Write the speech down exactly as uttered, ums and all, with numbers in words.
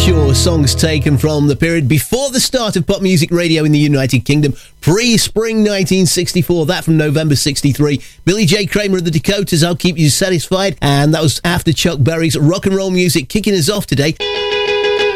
sure songs taken from the period before the start of pop music radio in the United Kingdom, pre-spring nineteen sixty-four, that from November sixty-three. Billy J. Kramer of the Dakotas, I'll Keep You Satisfied, and that was after Chuck Berry's rock and roll music kicking us off today.